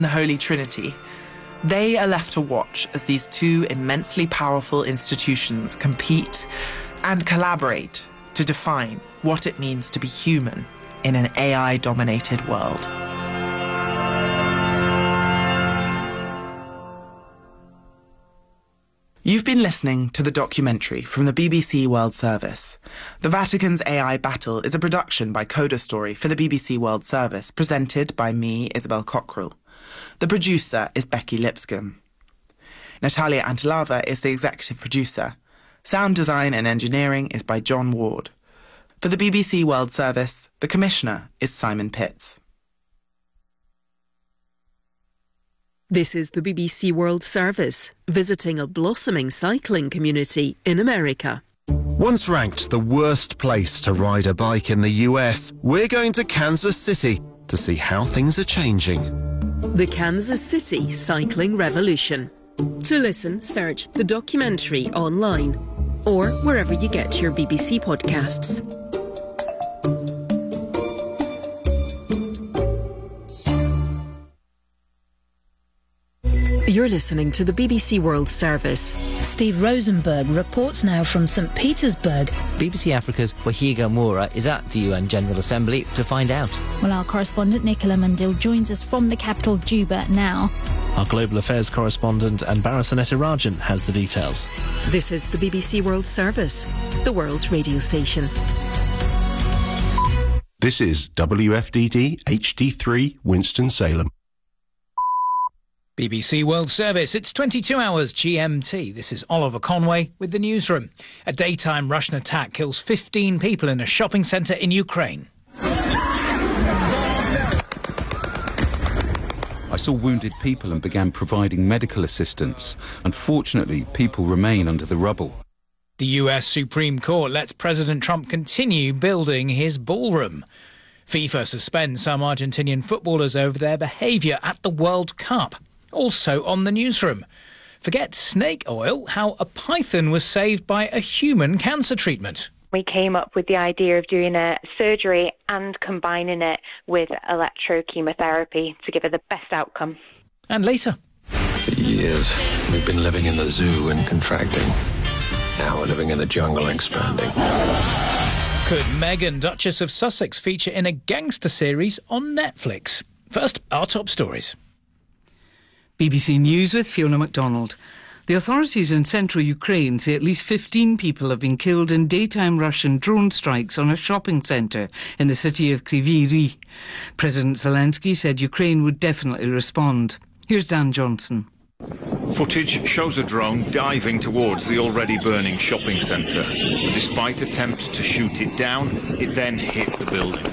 the Holy Trinity. They are left to watch as these two immensely powerful institutions compete and collaborate to define what it means to be human in an AI-dominated world. You've been listening to the documentary from the BBC World Service. The Vatican's AI Battle is a production by Coda Story for the BBC World Service, presented by me, Isabel Cockrell. The producer is Becky Lipscomb. Natalia Antilava is the executive producer. Sound design and engineering is by John Ward. For the BBC World Service, the commissioner is Simon Pitts. This is the BBC World Service, visiting a blossoming cycling community in America. Once ranked the worst place to ride a bike in the US, we're going to Kansas City to see how things are changing. The Kansas City Cycling Revolution. To listen, search the documentary online or wherever you get your BBC podcasts. You're listening to the BBC World Service. Steve Rosenberg reports now from St Petersburg. BBC Africa's Wahiga Moura is at the UN General Assembly to find out. Well, our correspondent Nicola Mundil joins us from the capital Juba now. Our global affairs correspondent Anbara Sanetarajan has the details. This is the BBC World Service, the world's radio station. This is WFDD HD3 Winston-Salem. BBC World Service, it's 22 hours GMT. This is Oliver Conway with the newsroom. A daytime Russian attack kills 15 people in a shopping centre in Ukraine. I saw wounded people and began providing medical assistance. Unfortunately, people remain under the rubble. The US Supreme Court lets President Trump continue building his ballroom. FIFA suspends some Argentinian footballers over their behaviour at the World Cup. Also on the newsroom, forget snake oil, how a python was saved by a human cancer treatment. We came up with the idea of doing a surgery and combining it with electrochemotherapy to give it the best outcome. And later. For years, we've been living in the zoo and contracting. Now we're living in the jungle and expanding. Could Meghan, Duchess of Sussex, feature in a gangster series on Netflix? First, our top stories. BBC News with Fiona MacDonald. The authorities in central Ukraine say at least 15 people have been killed in daytime Russian drone strikes on a shopping centre in the city of Kryvyi Rih. President Zelensky said Ukraine would definitely respond. Here's Dan Johnson. Footage shows a drone diving towards the already burning shopping centre. Despite attempts to shoot it down, it then hit the building.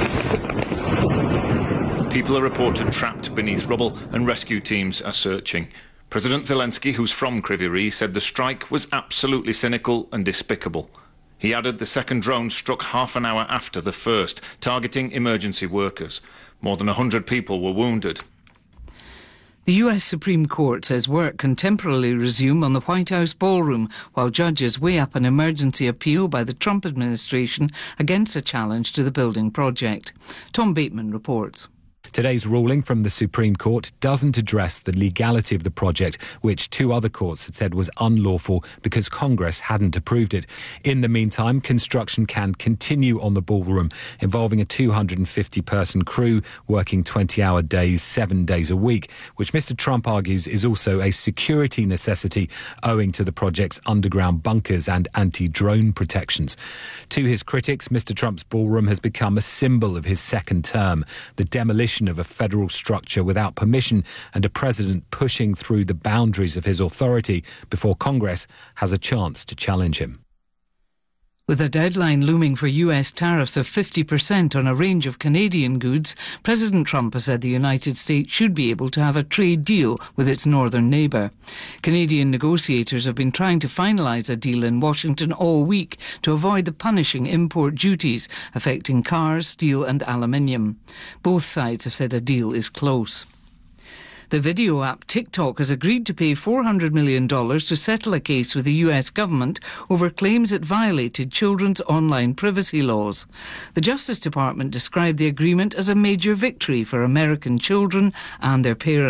People are reported trapped beneath rubble and rescue teams are searching. President Zelensky, who's from Kryvyi Rih, said the strike was absolutely cynical and despicable. He added the second drone struck half an hour after the first, targeting emergency workers. More than 100 people were wounded. The US Supreme Court says work can temporarily resume on the White House ballroom while judges weigh up an emergency appeal by the Trump administration against a challenge to the building project. Tom Bateman reports. Today's ruling from the Supreme Court doesn't address the legality of the project, which two other courts had said was unlawful because Congress hadn't approved it. In the meantime, construction can continue on the ballroom, involving a 250-person crew working 20-hour days, 7 days a week, which Mr. Trump argues is also a security necessity owing to the project's underground bunkers and anti-drone protections. To his critics, Mr. Trump's ballroom has become a symbol of his second term, the demolition of a federal structure without permission and a president pushing through the boundaries of his authority before Congress has a chance to challenge him. With a deadline looming for US tariffs of 50% on a range of Canadian goods, President Trump has said the United States should be able to have a trade deal with its northern neighbour. Canadian negotiators have been trying to finalise a deal in Washington all week to avoid the punishing import duties affecting cars, steel and aluminium. Both sides have said a deal is close. The video app TikTok has agreed to pay $400 million to settle a case with the US government over claims it violated children's online privacy laws. The Justice Department described the agreement as a major victory for American children and their parents.